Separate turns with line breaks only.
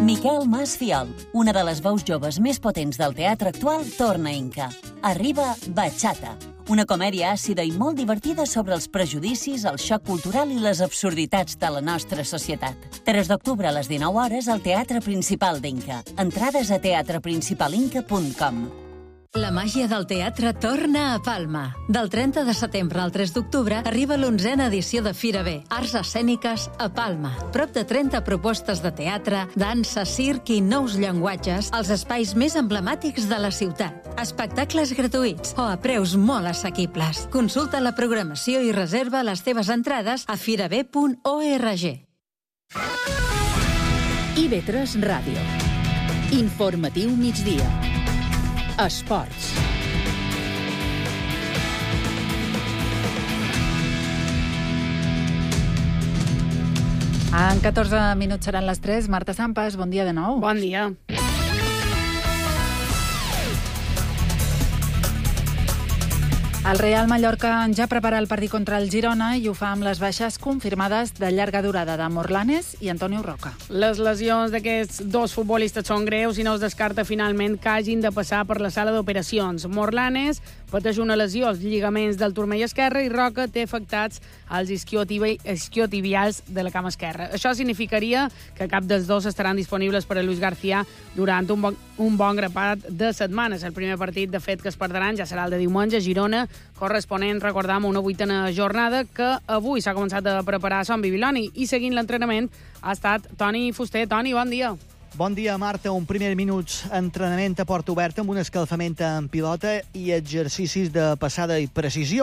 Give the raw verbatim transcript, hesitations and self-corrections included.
Miquel Mas Fiol, una de les veus joves més potents del teatre actual, torna a Inca. Arriba Bachata, una comèdia àcida i molt divertida sobre els prejudicis, el xoc cultural i les absurditats de la nostra societat. tres d'octubre a les dinou hores al Teatre Principal d'Inca. Entrades a teatre principal inca punt com.
La màgia del teatre torna a Palma. Del trenta de setembre al tres d'octubre arriba l'onzena edició de Fira B, Arts Escèniques a Palma. Prop de trenta propostes de teatre, dansa, circ i nous llenguatges als espais més emblemàtics de la ciutat. Espectacles gratuïts o a preus molt assequibles. Consulta la programació i reserva les teves entrades a firabe punt org.
I ve tres Ràdio. Informatiu migdia. Esports.
En catorze minuts seran les tres. Marta Sampas, bon dia de nou.
Bon dia.
El Real Mallorca ja prepara el partit contra el Girona i ho fa amb les baixes confirmades de llarga durada de Morlanes i Antonio Roca.
Les lesions d'aquests dos futbolistes són greus i no es descarta finalment que hagin de passar per la sala d'operacions. Morlanes pateix una lesió als lligaments del turmell esquerre i Roca té afectats els isquiotibials de la cama esquerra. Això significaria que cap dels dos estaran disponibles per a Luis García durant un bon, un bon grapat de setmanes. El primer partit, de fet, que es perdran ja serà el de diumenge, Girona, corresponent, recordam, una vuitena jornada que avui s'ha començat a preparar a Son Bibiloni i seguint l'entrenament ha estat Toni Fuster. Toni, bon dia.
Bon dia, Marta. Un primer minuts entrenament a porta oberta amb un escalfament en pilota i exercicis de passada i precisió.